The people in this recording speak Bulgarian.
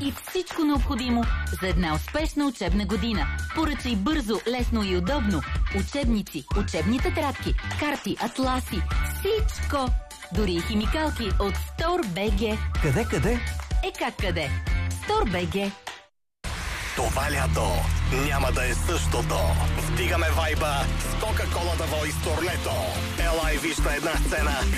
и всичко необходимо за една успешна учебна година. Поръчай бързо, лесно и удобно учебници, учебни тетрадки, карти, атласи, всичко! Дори и химикалки от Store.bg. Къде? Как къде? Store.bg. Това лято няма да е същото. Вдигаме вайба с Кока-Кола да води с турнето. Ела и вижте една сцена